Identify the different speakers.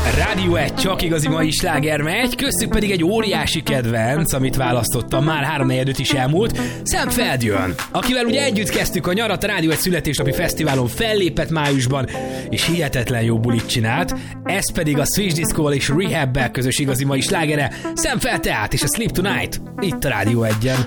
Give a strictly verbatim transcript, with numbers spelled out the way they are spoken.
Speaker 1: Rádió egy csak igazi mai sláger megy, köztük pedig egy óriási kedvenc, amit választottam, már háromnegyed is elmúlt, Sam Feldjön, akivel ugye együtt kezdtük a nyarat, a Rádió egy születésnapi fesztiválon fellépett májusban, és hihetetlen jó bulit csinált, ez pedig a Switch Disco-val és Rehab-bel közös igazi mai slágere, Sam Feld tehát és a Sleep Tonight, itt a Rádió egyen.